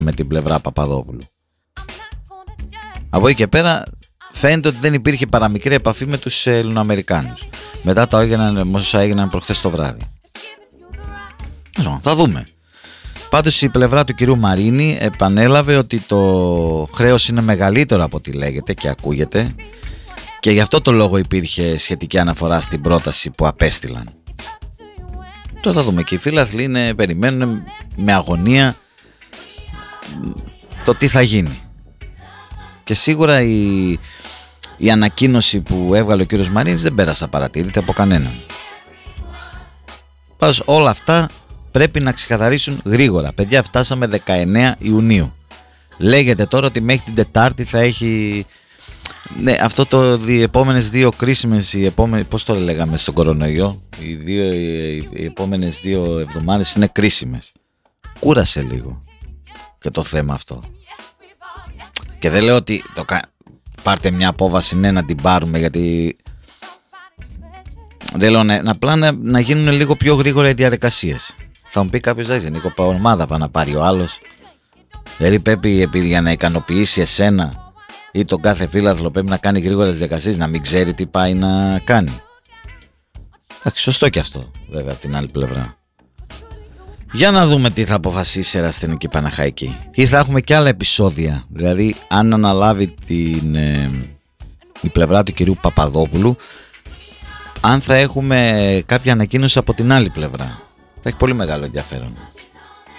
με την πλευρά Παπαδόπουλου. Από εκεί και πέρα φαίνεται ότι δεν υπήρχε παραμικρή επαφή με τους Ελληνοαμερικάνους μετά τα όσα έγιναν προχθές το βράδυ. Θα δούμε. Πάντως η πλευρά του κυρίου Μαρίνη επανέλαβε ότι το χρέος είναι μεγαλύτερο από ό,τι λέγεται και ακούγεται, και γι' αυτό το λόγο υπήρχε σχετική αναφορά στην πρόταση που απέστειλαν. Τώρα θα δούμε, και οι φίλαθλοι περιμένουν με αγωνία το τι θα γίνει. Και σίγουρα η ανακοίνωση που έβγαλε ο κύριος Μαρίνης δεν πέρασε απαρατήρητη από κανέναν. Πάντως όλα αυτά πρέπει να ξεκαθαρίσουν γρήγορα. Παιδιά, φτάσαμε 19 Ιουνίου. Λέγεται τώρα ότι μέχρι την Τετάρτη θα έχει... Ναι, αυτό οι επόμενες δύο κρίσιμες, πώς το λέγαμε στον κορονοϊό, οι επόμενες 2 εβδομάδες είναι κρίσιμες. Κούρασε λίγο και το θέμα αυτό. Και δεν λέω ότι πάρτε μια απόβαση, ναι, να την πάρουμε, γιατί δεν λέω, απλά να γίνουν λίγο πιο γρήγορα οι διαδικασίες. Θα μου πει κάποιος, δεν είναι ομάδα πάει να πάρει ο άλλος. Δηλαδή πρέπει για να ικανοποιήσει εσένα ή τον κάθε φίλαθλο πρέπει να κάνει γρήγορες διαδικασίες, να μην ξέρει τι πάει να κάνει. Εντάξει, σωστό και αυτό βέβαια από την άλλη πλευρά. Για να δούμε τι θα αποφασίσει η Ερασιτεχνική Παναχαϊκή. Ή θα έχουμε και άλλα επεισόδια. Δηλαδή αν αναλάβει η πλευρά του κυρίου Παπαδόπουλου, αν θα έχουμε κάποια ανακοίνωση από την άλλη πλευρά. Θα έχει πολύ μεγάλο ενδιαφέρον.